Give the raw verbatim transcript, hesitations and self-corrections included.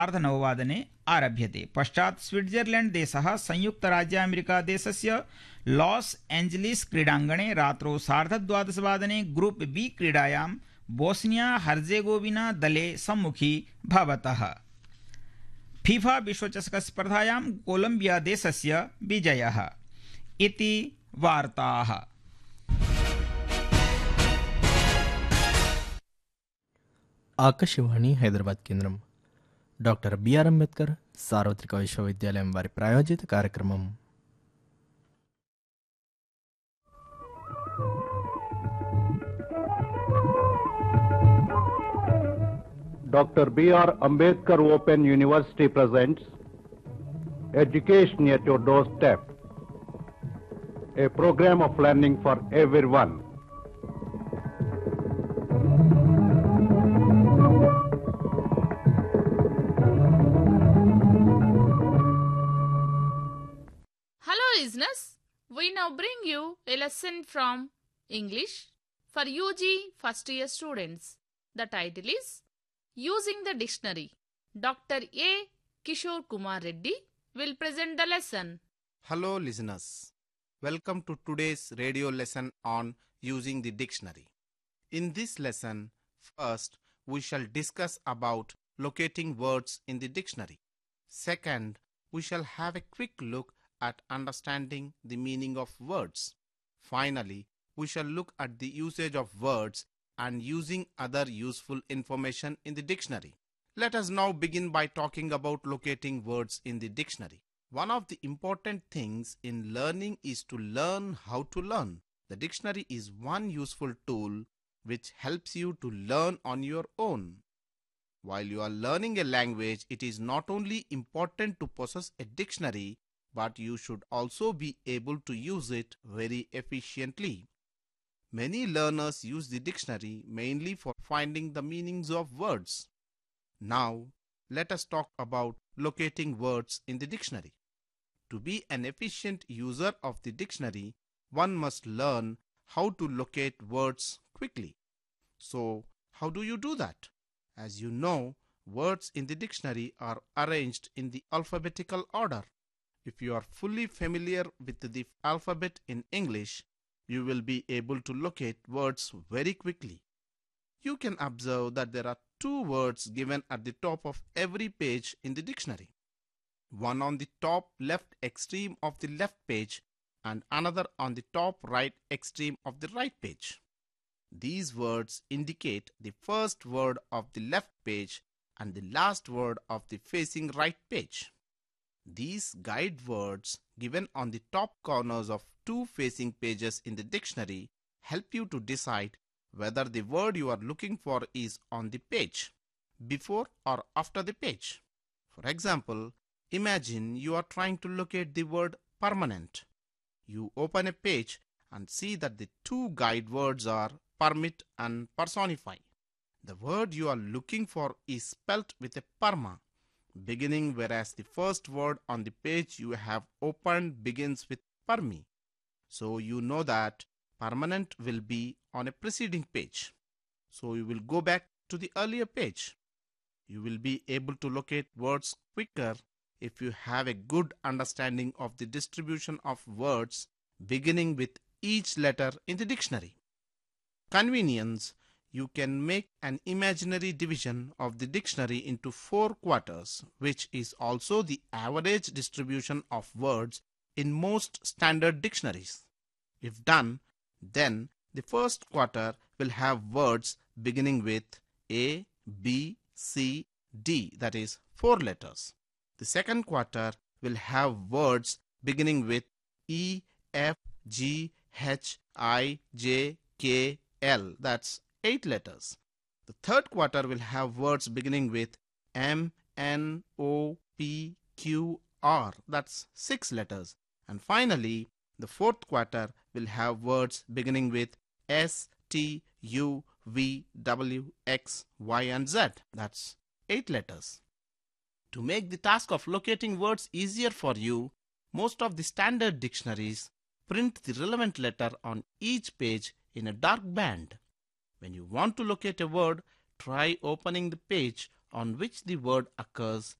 सार्धनववादने आरभ्यते। पश्चात् स्विट्जर्लैंड देशः संयुक्तराज्यामेरिकादेशस्य लॉस एंजलिस क्रीडाङ्गणे रात्रौ सार्धद्वादशवादने ग्रुप बी क्रीडायां बोस्निया हर्जेगोविना दले सम्मुखी भवतः। फीफा विश्वचषक स्पर्धायां कोलंबिया देशस्य विजयः। इति वार्ताः। ఆకాశవాణి హైదరాబాద్ కేంద్రం డాక్టర్ బిఆర్ అంబేద్కర్ సార్వత్రిక విశ్వవిద్యాలయం వారి ప్రాయోజిత కార్యక్రమం. Doctor B R Ambedkar Open University presents Education at Your Doorstep, a program of learning for everyone. Hello listeners, we now bring you a lesson from English for U G first year students. The title is Using the Dictionary. Doctor A. Kishore Kumar Reddy will present the lesson. Hello listeners, welcome to today's radio lesson on using the dictionary. In this lesson, first we shall discuss about locating words in the dictionary. Second, we shall have a quick look at understanding the meaning of words. Finally, we shall look at the usage of words and using other useful information in the dictionary. Let us now begin by talking about locating words in the dictionary. One of the important things in learning is to learn how to learn. The dictionary is one useful tool which helps you to learn on your own. While you are learning a language, it is not only important to possess a dictionary, but you should also be able to use it very efficiently. Many learners use the dictionary mainly for finding the meanings of words. Now, let us talk about locating words in the dictionary. To be an efficient user of the dictionary, one must learn how to locate words quickly. So, how do you do that? As you know, words in the dictionary are arranged in the alphabetical order. If you are fully familiar with the alphabet in English, you will be able to locate words very quickly. You can observe that there are two words given at the top of every page in the dictionary. One on the top left extreme of the left page and another on the top right extreme of the right page. These words indicate the first word of the left page and the last word of the facing right page. These guide words given on the top corners of two facing pages in the dictionary help you to decide whether the word you are looking for is on the page, before or after the page. For example, imagine you are trying to locate the word permanent. You open a page and see that the two guide words are permit and personify. The word you are looking for is spelt with a perma beginning, whereas the first word on the page you have opened begins with permi. So you know that permanent will be on a preceding page. So you will go back to the earlier page. You will be able to locate words quicker if you have a good understanding of the distribution of words beginning with each letter in the dictionary. Convenience, you can make an imaginary division of the dictionary into four quarters, which is also the average distribution of words in most standard dictionaries. If done, then the first quarter will have words beginning with A, B, C, D, that is four letters. The second quarter will have words beginning with E, F, G, H, I, J, K, L, that's eight letters. The third quarter will have words beginning with M, N, O, P, Q, R, that's six letters. And finally, the fourth quarter will have words beginning with S, T, U, V, W, X, Y, and Z, that's eight letters. To make the task of locating words easier for you, most of the standard dictionaries print the relevant letter on each page in a dark band. When you want to locate a word, try opening the page on which the word occurs